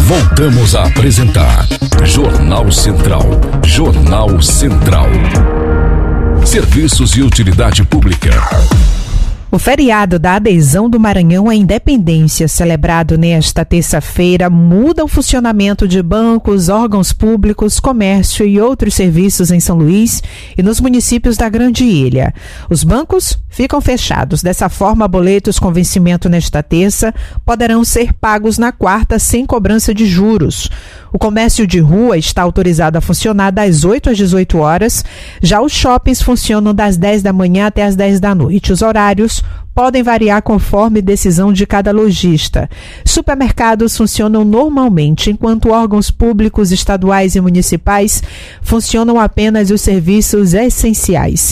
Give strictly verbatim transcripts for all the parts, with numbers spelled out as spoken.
Voltamos a apresentar Jornal Central. Jornal Central. Serviços e utilidade pública. O feriado da adesão do Maranhão à independência, celebrado nesta terça-feira, muda o funcionamento de bancos, órgãos públicos, comércio e outros serviços em São Luís e nos municípios da Grande Ilha. Os bancos ficam fechados. Dessa forma, boletos com vencimento nesta terça poderão ser pagos na quarta sem cobrança de juros. O comércio de rua está autorizado a funcionar das oito às dezoito horas. Já os shoppings funcionam das dez da manhã até as dez da noite. Os horários podem variar conforme decisão de cada lojista. Supermercados funcionam normalmente, enquanto órgãos públicos, estaduais e municipais funcionam apenas os serviços essenciais.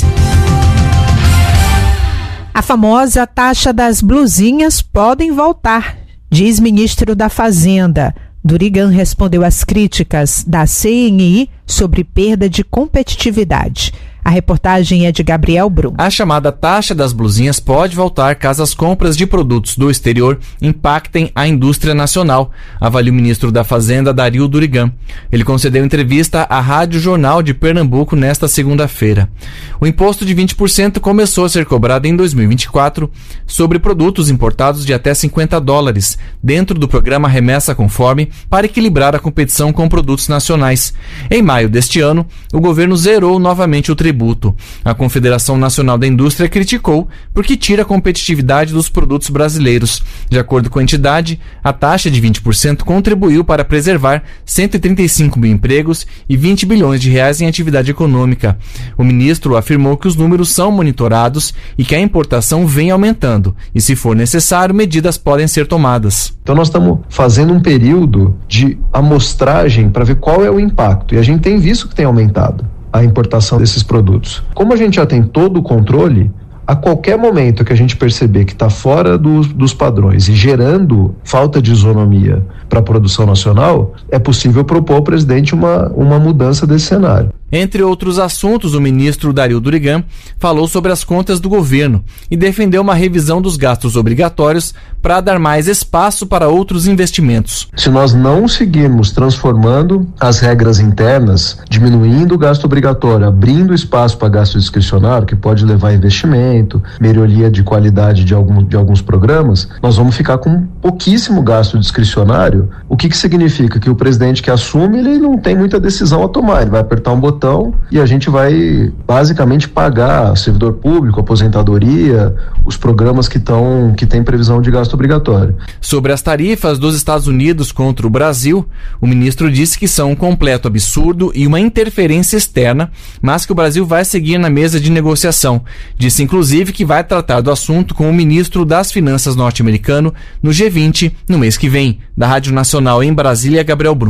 A famosa taxa das blusinhas podem voltar, diz ministro da Fazenda. Durigan respondeu às críticas da C N I sobre perda de competitividade. A reportagem é de Gabriel Brum. A chamada taxa das blusinhas pode voltar caso as compras de produtos do exterior impactem a indústria nacional, avalia o ministro da Fazenda, Dario Durigan. Ele concedeu entrevista à Rádio Jornal de Pernambuco nesta segunda-feira. O imposto de vinte por cento começou a ser cobrado em dois mil e vinte e quatro sobre produtos importados de até cinquenta dólares, dentro do programa Remessa Conforme, para equilibrar a competição com produtos nacionais. Em maio deste ano, o governo zerou novamente o tributo. A Confederação Nacional da Indústria criticou porque tira a competitividade dos produtos brasileiros. De acordo com a entidade, a taxa de vinte por cento contribuiu para preservar cento e trinta e cinco mil empregos e vinte bilhões de reais em atividade econômica. O ministro afirmou que os números são monitorados e que a importação vem aumentando e, se for necessário, medidas podem ser tomadas. Então nós estamos fazendo um período de amostragem para ver qual é o impacto, e a gente tem visto que tem aumentado a importação desses produtos. Como a gente já tem todo o controle, a qualquer momento que a gente perceber que está fora do, dos padrões e gerando falta de isonomia para a produção nacional, é possível propor ao presidente uma, uma mudança desse cenário. Entre outros assuntos, o ministro Dario Durigan falou sobre as contas do governo e defendeu uma revisão dos gastos obrigatórios para dar mais espaço para outros investimentos. Se nós não seguirmos transformando as regras internas, diminuindo o gasto obrigatório, abrindo espaço para gasto discricionário, que pode levar a investimento, melhoria de qualidade de, algum, de alguns programas, nós vamos ficar com pouquíssimo gasto discricionário. O que que significa? Que o presidente que assume, ele não tem muita decisão a tomar, ele vai apertar um botão e a gente vai basicamente pagar servidor público, aposentadoria, os programas que estão que têm previsão de gasto obrigatório. Sobre as tarifas dos Estados Unidos contra o Brasil, o ministro disse que são um completo absurdo e uma interferência externa, mas que o Brasil vai seguir na mesa de negociação. Disse inclusive que vai tratar do assunto com o ministro das Finanças norte-americano no G vinte no mês que vem. Da Rádio Nacional em Brasília, Gabriel Brum.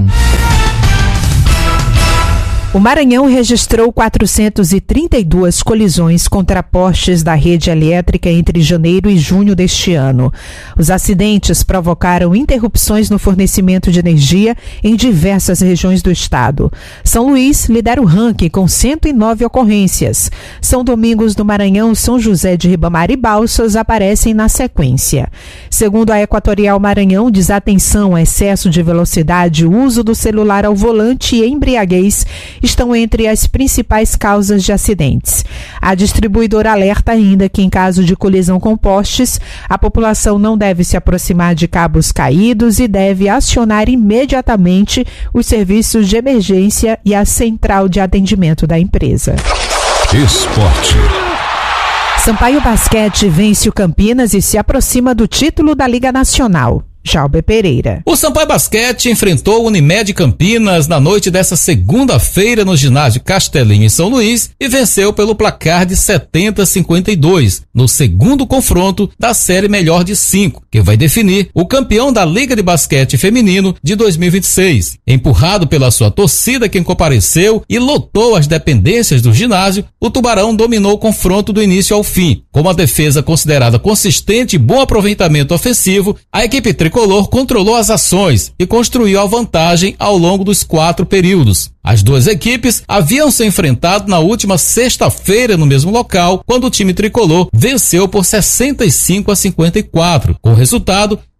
O Maranhão registrou quatrocentas e trinta e duas colisões contra postes da rede elétrica entre janeiro e junho deste ano. Os acidentes provocaram interrupções no fornecimento de energia em diversas regiões do estado. São Luís lidera o ranking com cento e nove ocorrências. São Domingos do Maranhão, São José de Ribamar e Balsas aparecem na sequência. Segundo a Equatorial Maranhão, desatenção, excesso de velocidade, uso do celular ao volante e embriaguez estão entre as principais causas de acidentes. A distribuidora alerta ainda que, em caso de colisão com postes, a população não deve se aproximar de cabos caídos e deve acionar imediatamente os serviços de emergência e a central de atendimento da empresa. Esporte. Sampaio Basquete vence o Campinas e se aproxima do título da Liga Nacional. Jalber Pereira. O Sampaio Basquete enfrentou o Unimed Campinas na noite dessa segunda-feira no ginásio Castelinho em São Luís e venceu pelo placar de setenta a cinquenta e dois no segundo confronto da série melhor de cinco, que vai definir o campeão da Liga de Basquete Feminino de dois mil e vinte e seis. Empurrado pela sua torcida, quem compareceu e lotou as dependências do ginásio, o Tubarão dominou o confronto do início ao fim. Com uma defesa considerada consistente e bom aproveitamento ofensivo, a equipe tricolor controlou as ações e construiu a vantagem ao longo dos quatro períodos. As duas equipes haviam se enfrentado na última sexta-feira no mesmo local, quando o time tricolor venceu por sessenta e cinco a cinquenta e quatro. Com o resultado,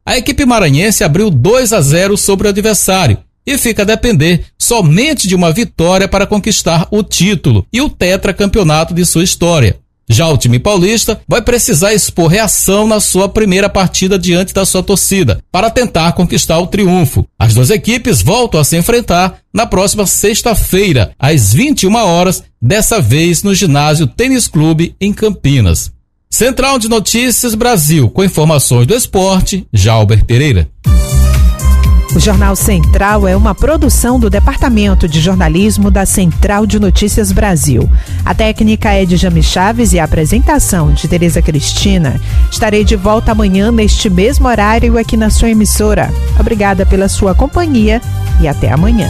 a equipe maranhense abriu dois a zero sobre o adversário e fica a depender somente de uma vitória para conquistar o título e o tetracampeonato de sua história. Já o time paulista vai precisar expor reação na sua primeira partida diante da sua torcida para tentar conquistar o triunfo. As duas equipes voltam a se enfrentar na próxima sexta-feira, às vinte e uma horas, dessa vez no ginásio Tênis Clube em Campinas. Central de Notícias Brasil, com informações do esporte, Jalber Pereira. O Jornal Central é uma produção do Departamento de Jornalismo da Central de Notícias Brasil. A técnica é de Jami Chaves e a apresentação de Tereza Cristina. Estarei de volta amanhã neste mesmo horário aqui na sua emissora. Obrigada pela sua companhia e até amanhã.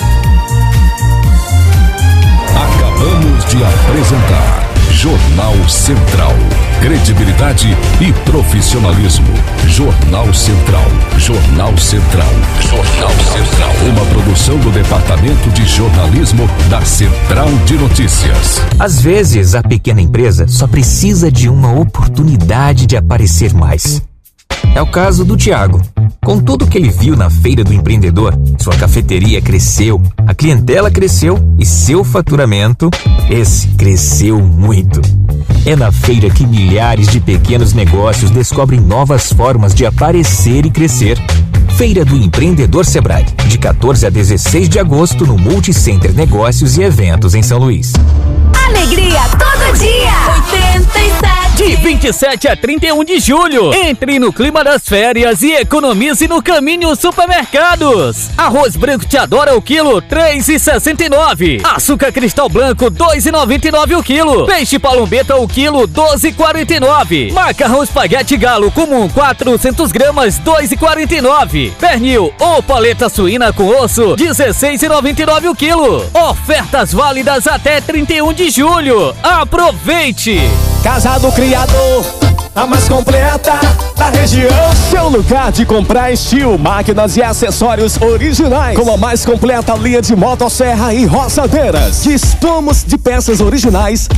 Acabamos de apresentar Jornal Central. Credibilidade e profissionalismo. Jornal Central. Jornal Central. Jornal Central. Uma produção do Departamento de Jornalismo da Central de Notícias. Às vezes, a pequena empresa só precisa de uma oportunidade de aparecer mais. É o caso do Tiago. Com tudo que ele viu na Feira do Empreendedor, sua cafeteria cresceu, a clientela cresceu e seu faturamento, esse cresceu muito. É na feira que milhares de pequenos negócios descobrem novas formas de aparecer e crescer. Feira do Empreendedor Sebrae, de quatorze a dezesseis de agosto no Multicenter Negócios e Eventos em São Luís. Alegria todo dia! oitenta e sete. De vinte e sete a trinta e um de julho, entre no clima das férias e economize no Caminho Supermercados. Arroz branco Te Adora o quilo, três reais e sessenta e nove centavos. Açúcar Cristal Branco, dois reais e noventa e nove centavos o quilo. Peixe Palumbeta o quilo, doze reais e quarenta e nove centavos. Macarrão Espaguete Galo comum, quatrocentas gramas, dois reais e quarenta e nove centavos. Pernil ou paleta suína com osso, dezesseis reais e noventa e nove centavos o quilo. Ofertas válidas até trinta e um de julho. Aproveite! Casa do Criador, a mais completa da região. Seu lugar de comprar estilo, máquinas e acessórios originais, com a mais completa linha de motosserra e roçadeiras. Dispomos de peças originais